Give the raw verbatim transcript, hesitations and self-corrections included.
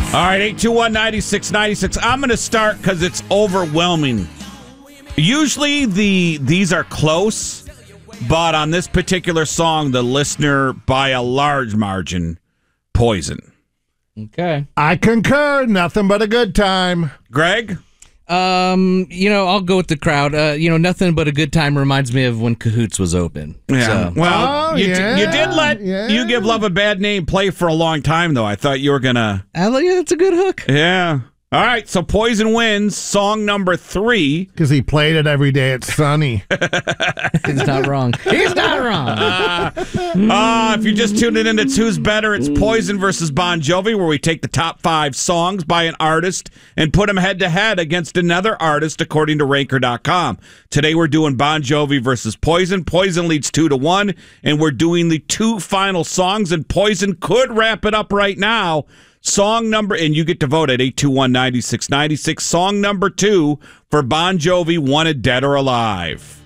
All right, eight two one, nine six nine six. I'm going to start because it's overwhelming. Usually the these are close, but on this particular song, the listener, by a large margin, Poison. Okay. I concur. Nothing but a good time. Greg? Um, you know, I'll go with the crowd. Uh, you know, Nothing But a Good Time reminds me of when Cahoots was open. Yeah. So. Well, Oh, you, yeah, d- you did let yeah. You Give Love a Bad Name play for a long time, though. I thought you were going to... Uh, yeah, that's a good hook. Yeah. All right, so Poison wins. Song number three. Because he played it every day at Sunny. He's not wrong. He's not wrong. Uh, uh, if you're just tuning in, it's Who's Better. It's Poison versus Bon Jovi, where we take the top five songs by an artist and put them head-to-head against another artist, according to Ranker dot com. Today we're doing Bon Jovi versus Poison. Poison leads two to one, and we're doing the two final songs, and Poison could wrap it up right now. Song number, and you get to vote at eight two one, nine six nine six. Song number two for Bon Jovi, Wanted Dead or Alive.